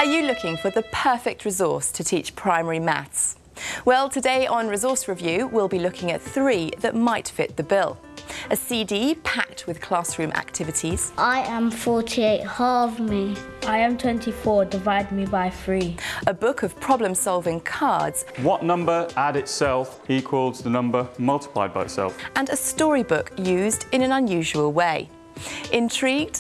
Are you looking for the perfect resource to teach primary maths? Well, today on Resource Review, we'll be looking at 3 that might fit the bill. A CD packed with classroom activities. I am 48, halve me. I am 24, divide me by 3. A book of problem-solving cards. What number add itself equals the number multiplied by itself? And a storybook used in an unusual way. Intrigued?